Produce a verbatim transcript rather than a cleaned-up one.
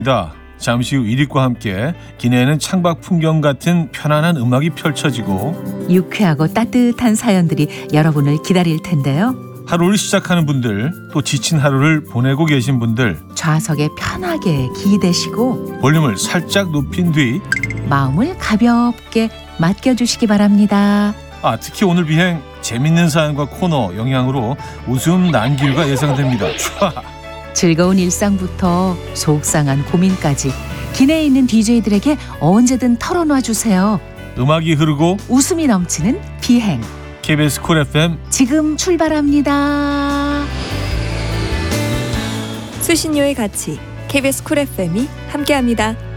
잠시 후 일익과 함께 기내에는 창밖 풍경 같은 편안한 음악이 펼쳐지고 유쾌하고 따뜻한 사연들이 여러분을 기다릴 텐데요. 하루를 시작하는 분들, 또 지친 하루를 보내고 계신 분들, 좌석에 편하게 기대시고 볼륨을 살짝 높인 뒤 마음을 가볍게 맡겨주시기 바랍니다. 아, 특히 오늘 비행 재밌는 사연과 코너 영향으로 웃음 난길과 예상됩니다. 촤! 즐거운 일상부터 속상한 고민까지 기내에 있는 디제이들에게 언제든 털어놔 주세요. 음악이 흐르고 웃음이 넘치는 비행. 케이비에스 쿨 에프엠 지금 출발합니다. 수신료의 가치 케이비에스 쿨 에프엠이 함께합니다.